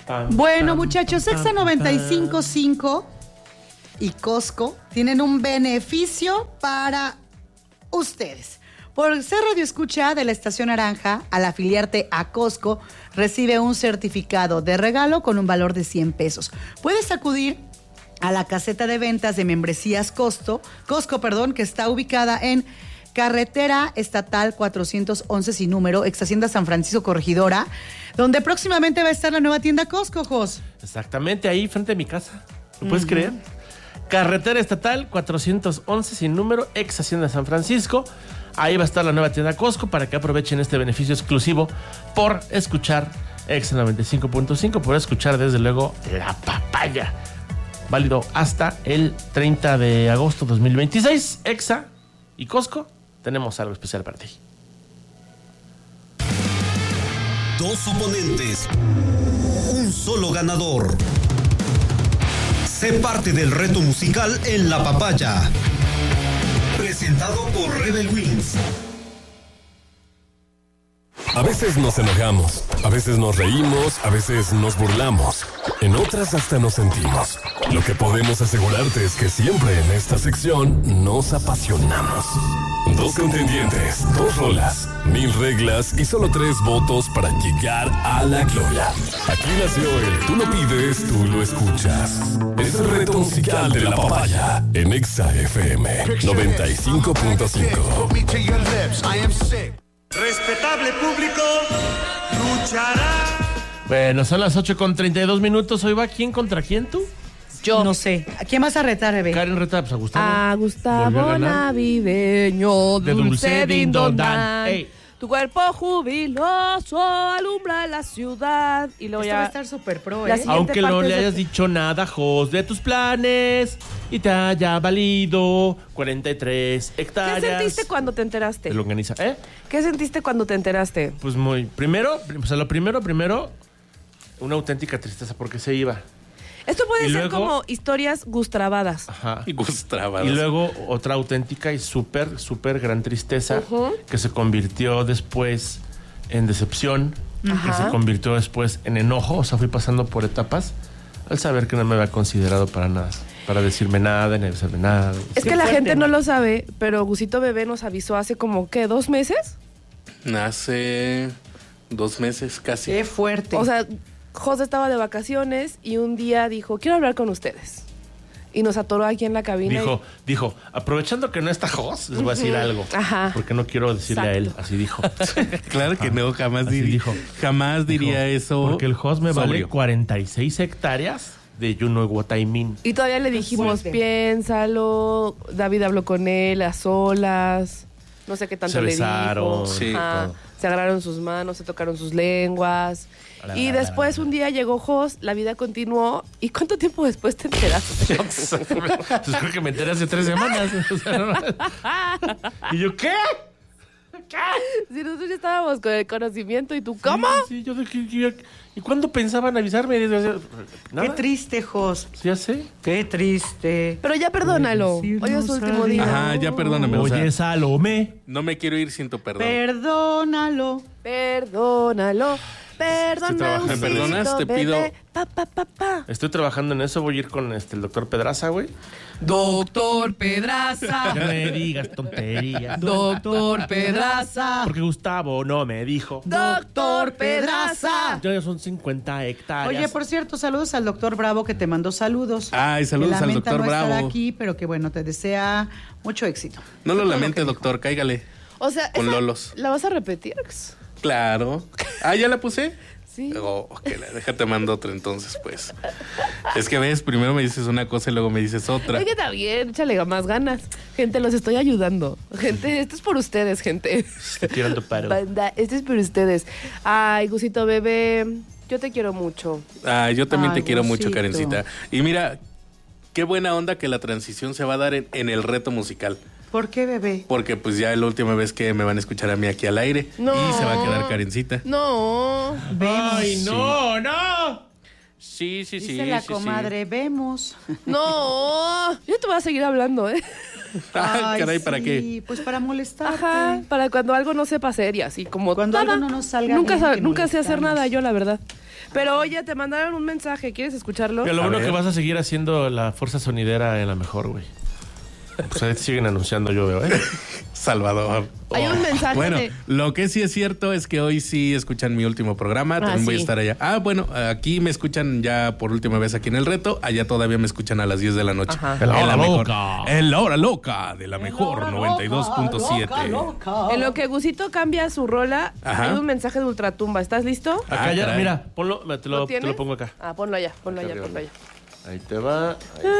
Bueno, muchachos, Exa 95.5 y Costco tienen un beneficio para ustedes. Por ser radioescucha de la Estación Naranja, al afiliarte a Costco, recibe un certificado de regalo con un valor de 100 pesos. Puedes acudir a la caseta de ventas de membresías Costco, que está ubicada en Carretera Estatal 411 sin número, ex Hacienda San Francisco Corregidora, donde próximamente va a estar la nueva tienda Costco, Jos. Exactamente, ahí frente a mi casa. ¿Lo puedes creer? Carretera Estatal 411 sin número, ex Hacienda San Francisco. Ahí va a estar la nueva tienda Costco para que aprovechen este beneficio exclusivo por escuchar Exa 95.5, por escuchar desde luego La Papaya. Válido hasta el 30 de agosto de 2026. Exa y Costco, tenemos algo especial para ti. Dos oponentes, un solo ganador. Sé parte del reto musical en La Papaya. Presentado por Rebel Wings. A veces nos enojamos, a veces nos reímos, a veces nos burlamos. En otras hasta nos sentimos. Lo que podemos asegurarte es que siempre en esta sección nos apasionamos. 2 contendientes, 2 rolas, 1000 reglas y solo 3 votos para llegar a la gloria. Aquí nació el Tú lo pides, tú lo escuchas. Es el reto musical de La Papaya en Exa FM 95.5. Respetable público, luchará. Bueno, son las 8:32. Hoy va ¿quién contra quién, tú? Yo. No sé. ¿A quién vas a retar, bebé? Karen reta pues, a Gustavo. A Gustavo navideño, dulce dindondán. Ey. Tu cuerpo jubiloso alumbra la ciudad. Y luego Esto va a estar súper pro, la ¿eh? siguiente Aunque no parte le es de- hayas dicho nada, Jos, de tus planes y te haya valido 43 hectáreas. ¿Qué sentiste cuando te enteraste? De longaniza, ¿eh? ¿Qué sentiste cuando te enteraste? Pues muy... Primero, una auténtica tristeza porque se iba. Esto puede Y ser luego- como historias gustrabadas. Ajá. Y Gustavo. Y luego otra auténtica y súper gran tristeza que se convirtió después en decepción, que se convirtió después en enojo. O sea, fui pasando por etapas al saber que no me había considerado para nada, para decirme nada, ni avisarme nada. Es que la gente no lo sabe, pero Gusito Bebé nos avisó hace como, ¿qué? ¿2 meses? Hace 2 meses casi. Qué fuerte. O sea, José estaba de vacaciones y un día dijo, quiero hablar con ustedes. Y nos atoró aquí en la cabina. Dijo, aprovechando que no está Jos, les voy a decir algo. Ajá. Porque no quiero decirle a él, así dijo. Claro que no, jamás Así diría. dijo. Jamás diría Dijo, eso. Porque el Jos me vale sobrio. 46 hectáreas de You Know What I Mean. Y todavía le dijimos, fuerte. piénsalo. David habló con él a solas. No sé qué tanto Se le besaron, dijo. sí, Ajá. todo. Se agarraron sus manos, se tocaron sus lenguas. Y después un día llegó Jos, la vida continuó. ¿Y cuánto tiempo después te enteraste? Pues creo que me enteré hace 3 semanas. O sea, no. Y yo, ¿qué? Si nosotros ya estábamos con el conocimiento y tú, ¿cómo? Sí, yo de que... ¿Y cuándo pensaban avisarme? Nada. Qué triste, Jos. Sí, ya sé. Qué triste. Pero ya perdónalo. Hoy es su último día. Ajá, ya perdóname. O sea, Oye, Salomé. no me quiero ir sin tu perdón. Perdónalo. Perdónalo. Perdona, trabajando. ¿Me perdonas? Te bebé. pido- Pa. Estoy trabajando en eso. Voy a ir con el doctor Pedraza, güey. Doctor Pedraza. No me digas tonterías. Doctor Pedraza. Porque Gustavo no me dijo. Doctor Pedraza. Ya son 50 hectáreas. Oye, por cierto, saludos al doctor Bravo que te mandó saludos. Ay, saludos Que al lamenta doctor no estar Bravo. aquí, pero que bueno, te desea mucho éxito. No lo Fue todo lamente, que dijo. doctor, cáigale. O sea, Con esa- Lolos. ¿la vas a repetir? Claro. Ah, ¿ya la puse? Sí. Oh, ok, déjate mando otra entonces, pues. Es que ves, primero me dices una cosa y luego me dices otra. Oye, está bien, échale más ganas. Gente, los estoy ayudando. Gente, esto es por ustedes, gente. Estoy tirando paro. Banda, esto es por ustedes. Ay, Gusito Bebé, yo te quiero mucho. Ah, yo también Ay, te quiero mucho, Gusito. Karencita. Y mira, qué buena onda que la transición se va a dar en el reto musical. ¿Por qué, bebé? Porque pues ya es la última vez que me van a escuchar a mí aquí al aire. No. Y se va a quedar Karencita. No. ¡Ay, no, no! Sí. Dice la comadre, vemos. No, yo te voy a seguir hablando, ¿eh? Ay, caray, ¿para sí, qué? pues para molestarte. Ajá, para cuando algo no sepa hacer y así como Cuando nada. algo no nos salga Nunca, bien, que nunca sé hacer molestarnos. nada yo, la verdad. Pero oye, te mandaron un mensaje, ¿quieres escucharlo? Pero lo A bueno ver. que vas a seguir haciendo la fuerza sonidera en la mejor, güey. Pues ahí te siguen anunciando, yo veo, ¿eh? Salvador. Hay un mensaje Bueno, de... lo que sí es cierto es que hoy sí escuchan mi último programa. También voy a sí. estar allá. Bueno, aquí me escuchan ya por última vez aquí en el reto. Allá todavía me escuchan a las 10 de la noche. Ajá. En la hora mejor. loca. En la hora loca de la mejor 92.7. En lo que Gusito cambia su rola, Ajá. hay un mensaje de Ultratumba. ¿Estás listo? Acá ya, caray. mira, ponlo, te lo tienes? pongo acá. Ah, ponlo allá, ponlo allá, arriba. ponlo allá. Ahí te va,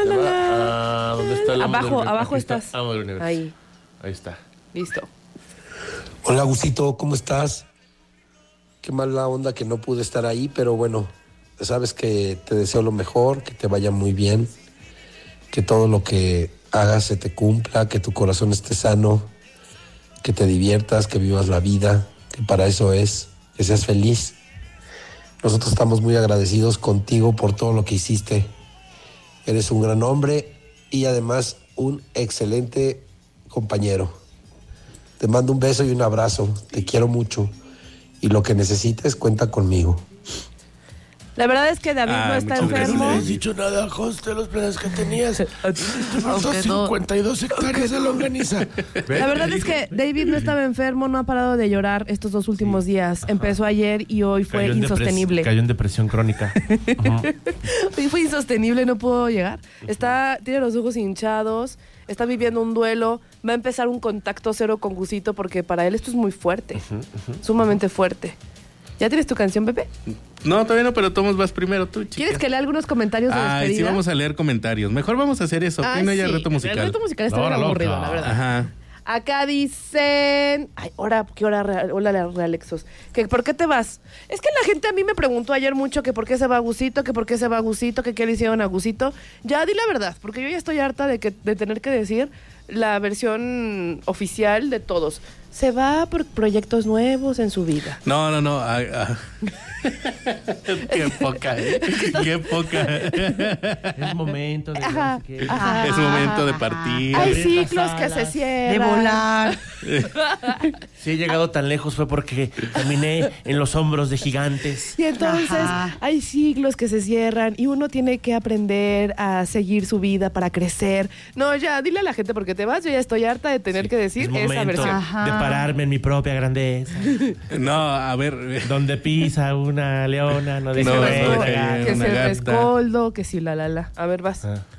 Ah, ¿dónde está el amo del universo? Abajo Aquí está, estás. amo del universo. Ahí, Ahí está. listo. Hola Gusito, ¿cómo estás? Qué mala onda que no pude estar ahí, pero bueno, sabes que te deseo lo mejor, que te vaya muy bien, que todo lo que hagas se te cumpla, que tu corazón esté sano, que te diviertas, que vivas la vida, que para eso es, que seas feliz. Nosotros estamos muy agradecidos contigo por todo lo que hiciste. Eres un gran hombre y además un excelente compañero. Te mando un beso y un abrazo. Te quiero mucho. Y lo que necesites, cuenta conmigo. La verdad es que David no está muchas gracias. enfermo. No le he dicho nada, Jos, de los planes que tenías. Te faltó 52 hectáreas de longaniza. La verdad es que David no estaba enfermo, no ha parado de llorar estos 2 últimos días. Empezó ayer y hoy fue insostenible. Cayó en depresión crónica. Hoy fue insostenible, no pudo llegar. Tiene los ojos hinchados, está viviendo un duelo, va a empezar un contacto cero con Gusito porque para él esto es muy fuerte, sumamente fuerte. ¿Ya tienes tu canción, Pepe? No, todavía no, pero Tomás vas primero tú, chica. ¿Quieres que lea algunos comentarios de despedida? Ay, sí, vamos a leer comentarios. Mejor vamos a hacer eso. Ay, Que no haya sí. reto musical. El reto musical está La bien hora aburrido, loca. la verdad. Ajá. Acá dicen... Ay, ¿qué hora real? Hola, Realexos. ¿Por qué te vas? Es que la gente a mí me preguntó ayer mucho que por qué se va Gusito, que por qué se va Gusito, que qué le hicieron a Gusito. Ya di la verdad, porque yo ya estoy harta de tener que decir la versión oficial de todos. Se va por proyectos nuevos en su vida. No. Qué poca, ¿eh? Qué poca. Es momento de... Ajá, no sé qué. ajá. Es momento de partir. Hay abrir ciclos las que se alas. cierran. De volar. Si he llegado tan lejos fue porque caminé en los hombros de gigantes. Y entonces Ajá. hay siglos que se cierran y uno tiene que aprender a seguir su vida para crecer. No, ya, dile a la gente porque te vas. Yo ya estoy harta de tener que decir Es esa momento versión. Ajá. de pararme en mi propia grandeza. No, a ver. Donde pisa una leona, no dice No, "Güey, no, la que- gata". Que una se gata. rescoldo, que si la. A ver, vas. Ah.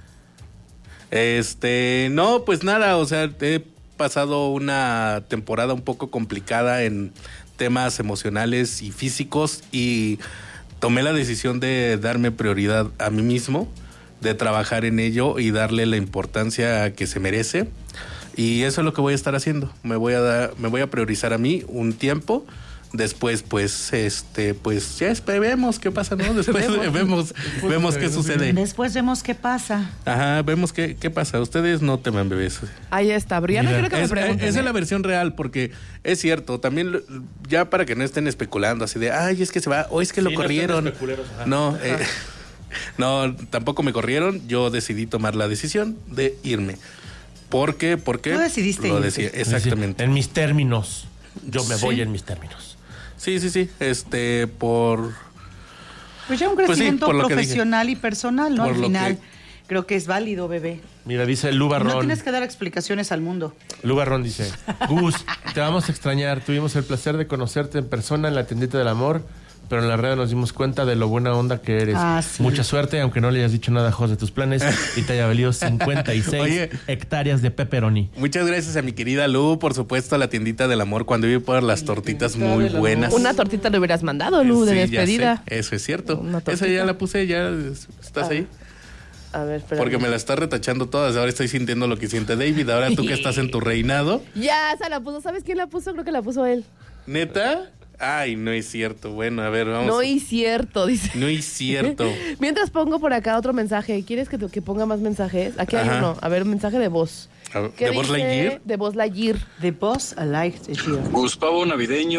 No, pues nada, o sea, he pasado una temporada un poco complicada en temas emocionales y físicos y tomé la decisión de darme prioridad a mí mismo, de trabajar en ello y darle la importancia que se merece. Y eso es lo que voy a estar haciendo. Me voy a priorizar a mí un tiempo. Después, pues ya vemos qué pasa, ¿no? Después vemos qué sucede. Después vemos qué pasa. Ajá, vemos qué pasa. Ustedes no teman, bebés. Ahí está, pero ya no Mira, quiero que me pregunten. Esa es la versión real, porque es cierto, también ya para que no estén especulando así de, ay, es que se va, o es que lo Sí, no corrieron. estén especuleros, ajá. No, tampoco me corrieron, yo decidí tomar la decisión de irme. ¿Por qué? Porque Tú decidiste lo irte. decía, exactamente. En mis términos. Yo me Sí. voy en mis términos. Sí, por... Pues ya un Pues sí, crecimiento por lo que profesional y personal, ¿no? Por Al lo final, que- creo que es válido, bebé. Mira, dice Lu No Barrón. tienes que dar explicaciones al mundo. Lu Barrón dice: Gus, te vamos a extrañar. Tuvimos el placer de conocerte en persona en la tiendita del amor, pero en la red nos dimos cuenta de lo buena onda que eres. Ah, sí. Mucha suerte, aunque no le hayas dicho nada a Jos de tus planes y te haya valido 56 Oye. hectáreas de pepperoni. Muchas gracias a mi querida Lu, por supuesto, a la tiendita del amor, cuando iba por las tortitas muy buenas. Una tortita le hubieras mandado, Lu, de Sí, ya despedida. sé, eso es cierto. Una Esa tortita. ya la puse, ya estás ahí. A ver, espera. Porque me la estás retachando todas. Ahora estoy sintiendo lo que siente David. Ahora tú que estás en tu reinado. Ya, se la puso. ¿Sabes quién la puso? Creo que la puso él. ¿Neta? Ay, no es cierto. Bueno, a ver, vamos. No es cierto, dice. No es cierto. Mientras pongo por acá otro mensaje. ¿Quieres que ponga más mensajes? Aquí hay Ajá. uno. A ver, mensaje de voz. A ver, ¿Qué ¿de Buzz dice? Lightyear? De Buzz Lightyear. The boss I like the year. Gus Pavo navideño,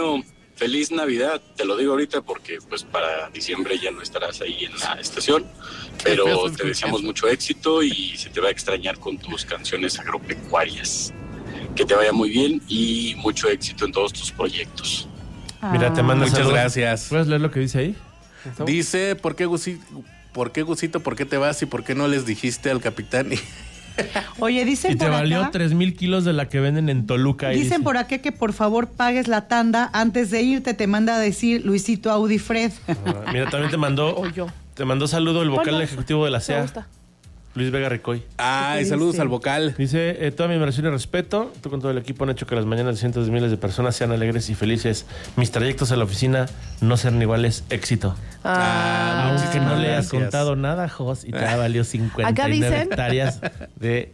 feliz Navidad. Te lo digo ahorita porque pues para diciembre ya no estarás ahí en la estación, pero te deseamos mucho éxito y se te va a extrañar con tus canciones agropecuarias. Que te vaya muy bien y mucho éxito en todos tus proyectos. Mira, te mando Muchas saludos. gracias. ¿Puedes leer lo que dice ahí? Dice, ¿por qué Gusito? ¿Por qué te vas y por qué no les dijiste al capitán? Oye, dicen Y te por valió acá, 3,000 kilos de la que venden en Toluca. ahí dicen dice. por acá que por favor pagues la tanda antes de irte. Te manda a decir Luisito Audi Fred. Mira, también te mandó saludo el vocal Ponlo. ejecutivo de la Me CEA, gusta. Luis Vega Ricoy. Ay, saludos al vocal. Dice, toda mi admiración y respeto, tú con todo el equipo han hecho que las mañanas de cientos de miles de personas sean alegres y felices. Mis trayectos a la oficina no serán iguales, éxito. Aunque no le has gracias. contado nada, Jos, y te ha valido 59 Acá dicen hectáreas de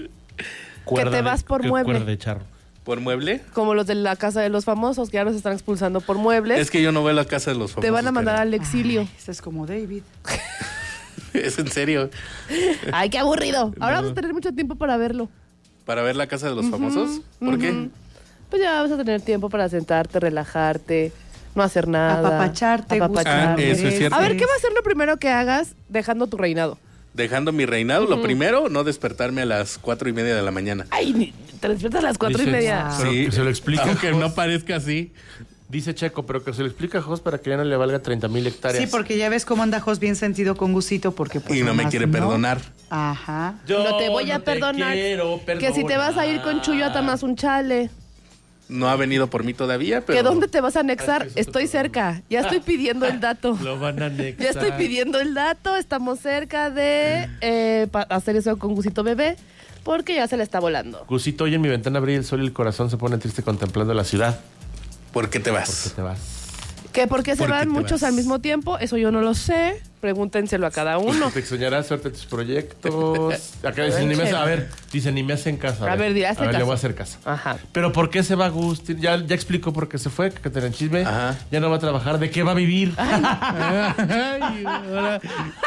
cuerda. que te vas por mueble. Cuerda de charro. ¿Por mueble? Como los de la casa de los famosos, que ya los están expulsando por muebles. Es que yo no veo la casa de los famosos. Te van a mandar al exilio. Ese es como David. Es en serio. Ay, qué aburrido. Ahora vamos a tener mucho tiempo para verlo. ¿Para ver la casa de los famosos? ¿Por qué? Pues ya vas a tener tiempo para sentarte, relajarte, no hacer nada. Apapacharte, Ah, eso es cierto. A ver, ¿qué va a ser lo primero que hagas dejando tu reinado? Dejando mi reinado, lo primero, no despertarme a las 4:30 de la mañana. Ay, te despiertas a las 4:30. Pero que se lo explique. Aunque Jos. no parezca así. Dice Checo, pero que se lo explica a Jos para que ya no le valga 30,000 hectáreas. Sí, porque ya ves cómo anda Jos bien sentido con Gusito, porque pues Y no me nomás quiere perdonar. Ajá. Yo No te voy a te perdonar. quiero Que si te vas a ir con Chuyo, atamas un chale. No ha venido por mí todavía, pero... ¿Que dónde te vas a anexar? Estoy cerca. Ya estoy pidiendo el dato. Lo van a anexar. Ya estoy pidiendo el dato. Estamos cerca de hacer eso con Gusito Bebé, porque ya se le está volando. Gusito, hoy en mi ventana brilla el sol y el corazón se pone triste contemplando la ciudad. ¿Por qué te ¿Por qué vas? te vas? ¿Que por qué se ¿Por qué van te muchos vas? al mismo tiempo? Eso yo no lo sé. Pregúntenselo a cada uno. Te extrañarás, suerte en tus proyectos. Acá dicen, ni me hace, a ver, dicen, ni me hacen caso. A ver, hazle le caso. voy a hacer caso. Ajá. Pero ¿por qué se va Agustín? Ya explicó por qué se fue, que te chisme. Ajá. Ya no va a trabajar. ¿De qué va a vivir? Ay, ahora-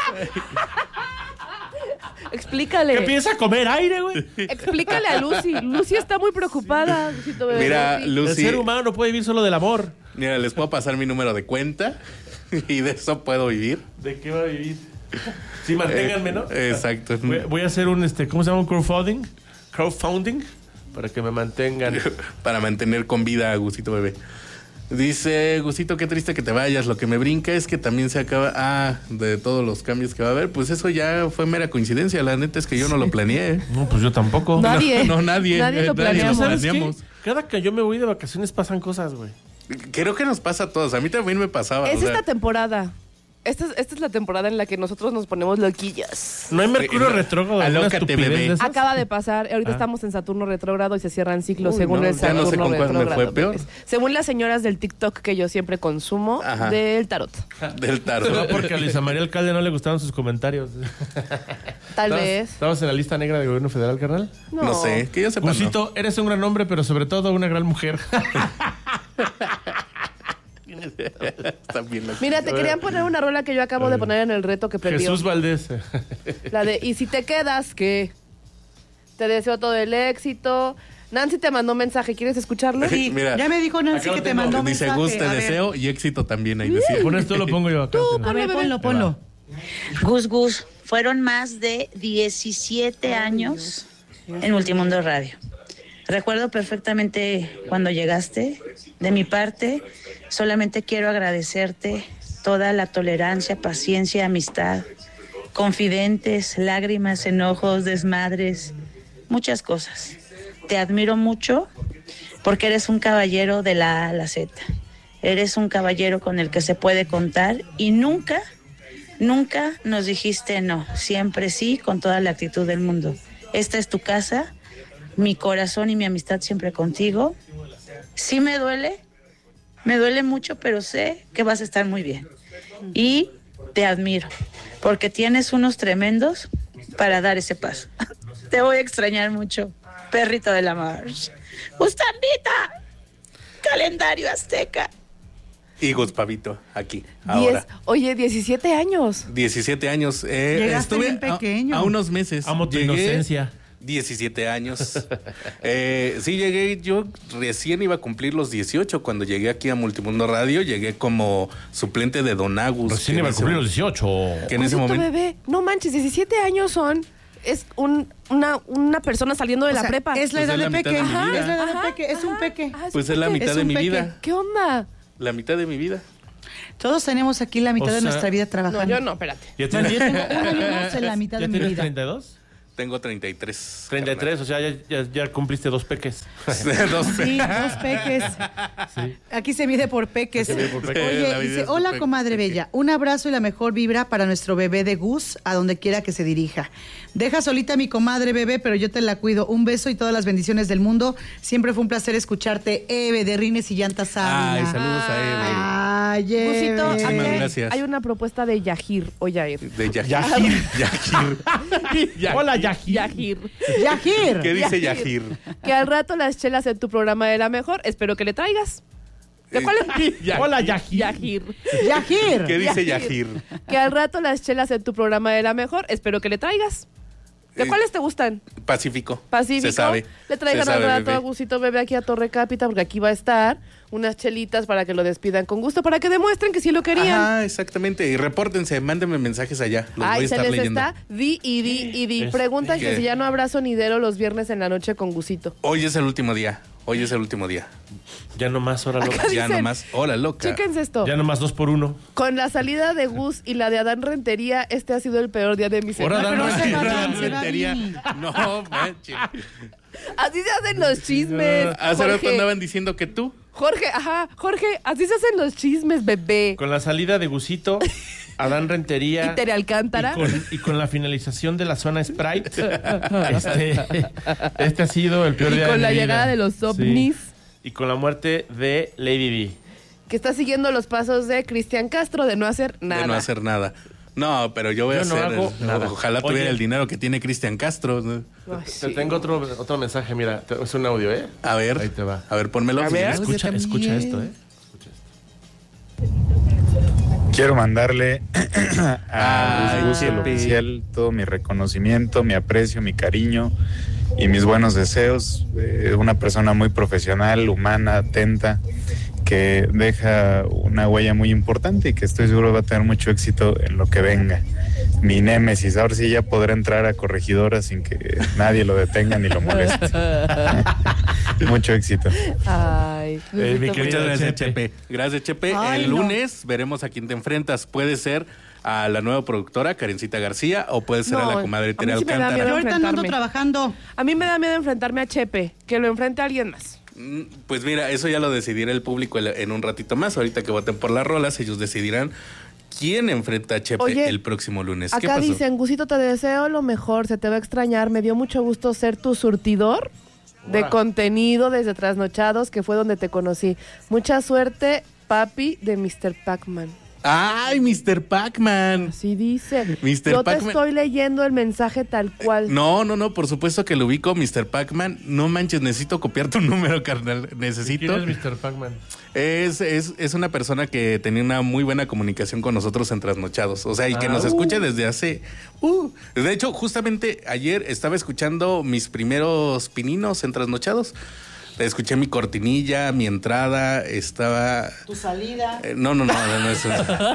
Explícale. Que empieza a comer aire, güey. Explícale a Lucy. Lucy está muy preocupada. Gusito Bebé. Mira, El Lucy, ser humano no puede vivir solo del amor. mira, les puedo pasar mi número de cuenta y de eso puedo vivir. ¿De qué va a vivir? Sí, manténganme, ¿no? Exacto. Voy a hacer un, ¿cómo se llama? Un crowdfunding. Crowdfunding. Para que me mantengan. Para mantener con vida a Gusito Bebé. Dice, Gusito, qué triste que te vayas. Lo que me brinca es que también se acaba... de todos los cambios que va a haber. Pues eso ya fue mera coincidencia. La neta es que yo no lo planeé. No, pues yo tampoco. Nadie. No, nadie. Nadie lo planeamos. ¿Sabes qué? planeamos. Cada que yo me voy de vacaciones pasan cosas, güey. Creo que nos pasa a todos. A mí también me pasaba. Es o sea, esta temporada. Esta es la temporada en la que nosotros nos ponemos loquillas. No hay Mercurio retrógrado. alguna Alócate, estupidez bebé. de esas? Acaba de pasar, ahorita estamos en Saturno retrógrado y se cierran ciclos Uy, según no, el ya no Saturno sé con cuál me retrógrado. fue peor. bebés. Según las señoras del TikTok que yo siempre consumo, Ajá. del tarot. Del No, tarot. porque a Luisa María Alcalde no le gustaron sus comentarios. Tal ¿Estabas- vez. ¿Estabas en la lista negra del gobierno federal, carnal? No sé, que yo sepa. no. Gusito, eres un gran hombre, pero sobre todo una gran mujer. Están bien las- Mira, te querían poner una rola que yo acabo de poner en el reto que perdió. Jesús Valdés. La de, y si te quedas, ¿qué? Te deseo todo el éxito. Nancy te mandó un mensaje, ¿quieres escucharlo? Sí, Mira, ya me dijo Nancy acá que lo te tengo. mandó Dice, mensaje. Gus, te A ver. deseo y éxito también. Ahí decía. Pon esto, lo pongo yo acá. A ver, ponlo. Gus, fueron más de 17 años en Multimundo Radio. Recuerdo perfectamente cuando llegaste. De mi parte, solamente quiero agradecerte toda la tolerancia, paciencia, amistad, confidentes, lágrimas, enojos, desmadres, muchas cosas. Te admiro mucho porque eres un caballero de la A a la Z. Eres un caballero con el que se puede contar y nunca nos dijiste no, siempre sí, con toda la actitud del mundo. Esta es tu casa, mi corazón y mi amistad siempre contigo. Sí me duele mucho, pero sé que vas a estar muy bien. Y te admiro, porque tienes unos tremendos para dar ese paso. Te voy a extrañar mucho, perrito de la March. ¡Gustandita! Calendario azteca. Y Gus Pavito, aquí, ahora. Oye, 17 años. 17 años. Llegaste Estuve bien pequeño. a unos meses. Amo tu Llegué- inocencia. 17 años. Sí, llegué, yo recién iba a cumplir los 18 cuando llegué aquí a Multimundo Radio. Llegué como suplente de Don Agus. Recién iba a cumplir los 18. Que en ese momento... bebé, no manches, 17 años es una persona saliendo de la prepa. Es la edad de peque. Es la edad de peque, es un peque. Pues es la mitad de mi vida. ¿Qué onda? La mitad de mi vida. Todos tenemos aquí la mitad de nuestra vida trabajando. No, yo no, espérate. ¿Ya tienes, Yo tengo un año más en la mitad de mi vida. 32? Tengo 33. 33, o sea, ya cumpliste 2 peques. Sí, 2 peques. Sí. Aquí se mide por peques. Se mide por peques. Oye, dice, hola comadre bella, un abrazo y la mejor vibra para nuestro bebé de Gus, a donde quiera que se dirija. Deja solita a mi comadre bebé, pero yo te la cuido. Un beso y todas las bendiciones del mundo. Siempre fue un placer escucharte, Eve, de Rines y Llantas Ávila. Ay, saludos a Eve. Ay, Eve. Gusito, Muchísimas aquí gracias. hay una propuesta de Yahir o Yair. De Yahir. Hola, Yahir. Yahir. Yahir. ¿Qué dice Yahir? Que al rato las chelas en tu programa era mejor. Espero que le traigas. ¿De cuál es? Hola, Yahir. Yahir. Yahir. ¿Qué dice Yahir? Que al rato las chelas en tu programa era mejor. Espero que le traigas. ¿De cuáles te gustan? Pacífico. Pacífico. Se sabe. Le traigan Se sabe, al rato bebé. a Gusito Bebé aquí a Torre Cápita, porque aquí va a estar unas chelitas para que lo despidan con gusto, para que demuestren que sí lo querían. Ah, exactamente. Y repórtense, mándenme mensajes allá. Los voy a Ay, se estar les leyendo. está di. Preguntan que ¿Qué? si ya no habrá sonidero los viernes en la noche con Gusito. Hoy es el último día. Ya nomás, hora loca. Acá Ya dicen, nomás. Hola, loca. Chéquense esto. Ya nomás 2 por 1. Con la salida de Gus y la de Adán Rentería, este ha sido el peor día de mi Ahora semana. Adán Pero se va Rentería. bien, se va bien. No, manches. Así se hacen los chismes. Hace rato Jorge. andaban diciendo que tú. Jorge, así se hacen los chismes, bebé. Con la salida de Gusito, Adán Rentería. Y Tere Alcántara. Y con la finalización de la zona Sprite. Este ha sido el peor Y día con de la mi vida. llegada de los ovnis. Sí. Y con la muerte de Lady D. Que está siguiendo los pasos de Cristian Castro de no hacer nada. De no hacer nada. No, pero yo voy a Yo no hacer. hago nada. Ojalá tuviera Oye. el dinero que tiene Cristian Castro, ¿no? Ay, Te sí. tengo otro mensaje, mira. Es un audio, ¿eh? A ver. Ahí te va. A ver, pónmelo. A ver. Escucha esto, ¿eh? Quiero mandarle a Ay, Gus, el Chepe. oficial, todo mi reconocimiento, mi aprecio, mi cariño y mis buenos deseos. Una persona muy profesional, humana, atenta, que deja una huella muy importante y que estoy seguro va a tener mucho éxito en lo que venga. Mi némesis, ahora sí ya podrá entrar a Corregidora sin que nadie lo detenga ni lo moleste. Mucho éxito. Ay, mi Gusito, querida Muchas gracias, Chepe. Chepe. Gracias, Chepe. Ay, el no. lunes veremos a quién te enfrentas. Puede ser a la nueva productora, Karencita García, o puede ser a la No, comadre a Tere mí sí me da Alcántara. miedo. Yo ahorita no ando enfrentarme. trabajando. A mí me da miedo enfrentarme a Chepe, que lo enfrente a alguien más. Pues mira, eso ya lo decidirá el público en un ratito más. Ahorita que voten por las rolas, ellos decidirán quién enfrenta a Chepe Oye, el próximo lunes. ¿Qué Acá pasó? dicen, Gusito, te deseo lo mejor, se te va a extrañar. Me dio mucho gusto ser tu surtidor de Ora. contenido desde Trasnochados, que fue donde te conocí. Mucha suerte, papi, de Mr. Pac-Man. ¡Ay, Mr. Pac-Man! Así dice. Mr. Yo te Pac-Man. estoy leyendo el mensaje tal cual. No, por supuesto que lo ubico, Mr. Pac-Man. No manches, necesito copiar tu número, carnal. Necesito. ¿Quién es Mr. Pac-Man? Es una persona que tenía una muy buena comunicación con nosotros en Trasnochados. O sea, y que nos escucha desde hace... De hecho, justamente ayer estaba escuchando mis primeros pininos en Trasnochados. Escuché mi cortinilla, mi entrada, estaba... Tu salida. No, eso.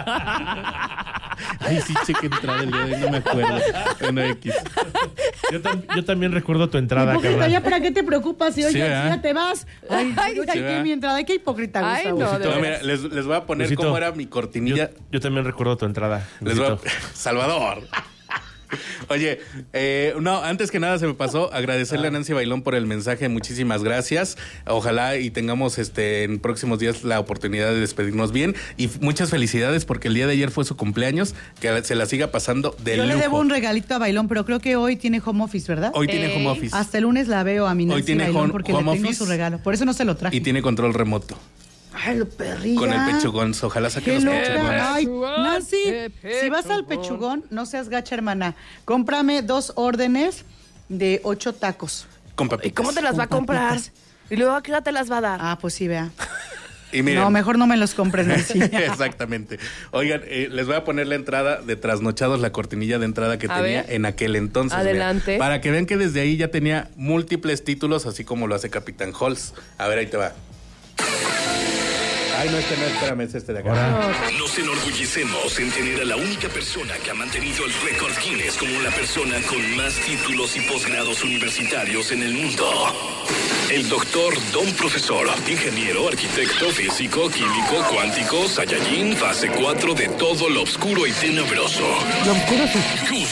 Ay, sí, cheque entrada el día de hoy, no me acuerdo. Bueno, X. Yo también recuerdo tu entrada, Hipócrita, carnal. ¿ya para qué te preocupas? Si hoy Sí, ya, ¿verdad? ya te vas. Ay, yo chequé ¿verdad? mi entrada. Ay, qué hipócrita, Ay, Gustavo. no, de No, veras. mira, les voy a poner Lucito, cómo era mi cortinilla. Yo también recuerdo tu entrada. Les voy a... Lucito. Salvador. Oye, no, antes que nada se me pasó agradecerle a Nancy Bailón por el mensaje, muchísimas gracias. Ojalá y tengamos en próximos días la oportunidad de despedirnos bien y muchas felicidades porque el día de ayer fue su cumpleaños, que se la siga pasando de Yo lujo. le debo un regalito a Bailón, pero creo que hoy tiene home office, ¿verdad? Hoy tiene home office Hasta el lunes la veo a mi Hoy Nancy tiene Bailón porque home le tengo office su regalo. Por eso no se lo traje. y tiene control remoto Ay, lo perrilla. con el pechugón. Ojalá saque Qué los loca. pechugones. Ay, Pechugón, Nancy, si vas al pechugón, no seas gacha, hermana. Cómprame 2 órdenes de 8 tacos. Con ¿Y papitas. cómo te las va a Con comprar? papitas. Y luego, ¿a qué hora te las va a dar? Ah, pues sí, vea. Y miren, no, mejor no me los compres, Nancy. exactamente. Oigan, les voy a poner la entrada de Trasnochados, la cortinilla de entrada que tenía en aquel entonces. Adelante. Mira, para que vean que desde ahí ya tenía múltiples títulos, así como lo hace Capitán Halls. A ver, ahí te va. Ay, no, espérame, es este de acá. Nos enorgullecemos en tener a la única persona que ha mantenido el récord Guinness como la persona con más títulos y posgrados universitarios en el mundo. El doctor Don Profesor, ingeniero, arquitecto, físico, químico, cuántico, Saiyajin, fase 4 de todo lo oscuro y tenebroso. Lo oscuro sí.